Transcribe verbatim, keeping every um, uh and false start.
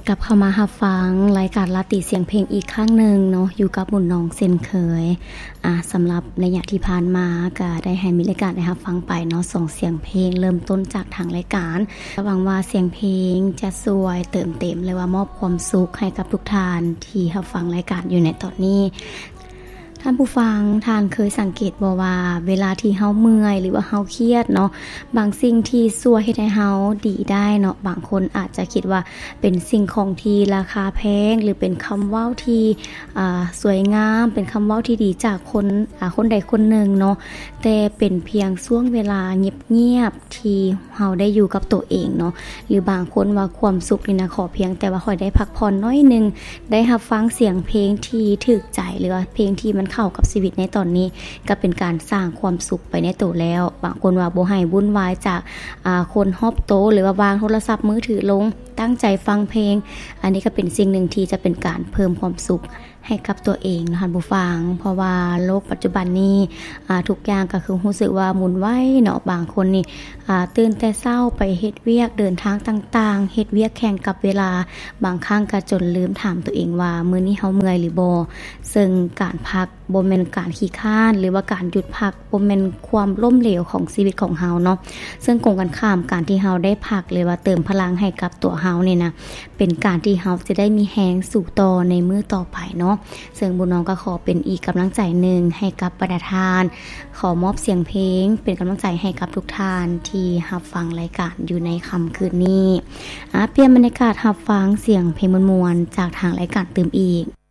กลับเข้ามารับฟังรายการลาติเสียงเพลงอีกครั้งหนึ่งเนาะอยู่กับบุญน้องเช่นเคยอ่าสำหรับระยะที่ผ่านมาก็ได้ให้มีรายการได้รับฟังไปเนาะส่งเสียงเพลงเริ่มต้นจากทางรายการหวังว่าเสียงเพลงจะสวยเติมเต็มหรือว่ามอบความสุขให้กับทุกท่านที่รับฟังรายการอยู่ในตอนนี้ท่านผู้ฟังท่านเคยสังเกตบ่ว่าเวลาที่เฮาเมื่อยหรือว่าเฮาเครียดเนาะบางสิ่งที่ช่วยเฮ็ดให้เฮาดีได้เนาะบางคนอาจจะคิดว่าเป็นสิ่งของที่ราคาแพงหรือเป็นคำเว้าที่อ่าสวยงามเป็นคำเว้าที่ดีจากคนอ่าคนใดคนหนึ่งเนาะแต่เป็นเพียงช่วงเวลาเงียบๆที่เฮาได้อยู่กับตัวเองเนาะหรือบางคนว่าความสุขนี่นะขอเพียงแต่ว่าค่อยได้พักผ่อนน้อยนึงได้รับฟังเสียงเพลงที่ถูกใจหรือว่าเพลงที่มันเข้ากับชีวิตในตอนนี้ก็เป็นการสร้างความสุขไปในตัวแล้วบางคนว่าบ่ให้วุ่นวายจากอ่าคนรอบโตหรือว่าวางโทรศัพท์มือถือลงตั้งใจฟังเพลงอันนี้ก็เป็นสิ่งหนึ่งที่จะเป็นการเพิ่มความสุขให้กับตัวเองนะคะผู้ฟังเพราะว่าโลกปัจจุบันนี้อ่าทุกอย่างก็คือรู้สึกว่าหมุนไวเนาะบางคนนี่อ่าตื่นแต่เช้าไปเฮ็ดเวียกเดินทางต่างๆเฮ็ดเวียกแข่งกับเวลาบางครั้งก็จนลืมถามตัวเองว่ามื้อนี้เฮาเมื่อยหรือบ่ซึ่งการพักบ่แม่นการขี้คร้านหรือว่าการหยุดพักบ่แม่นความล้มเหลวของชีวิตของเฮาเนาะซึ่งตรงกันข้ามการที่เฮาได้พักหรือว่าเติมพลังให้กับตัวเฮานี่นะเป็นการที่เฮาจะได้มีแรงสู่ต่อในมื้อต่อไปเนาะซึ่งบุญน้องก็ขอเป็นอีกกำลังใจหนึ่งให้กับประธานขอมอบเสียงเพลงเป็นกำลังใจให้กับทุกท่านที่รับฟังรายการอยู่ในค่ำคืนนี้อ่ะเปลี่ยนบรรยากาศรับฟังเสียงเพลงมวลๆจากทางรายการเติมอีก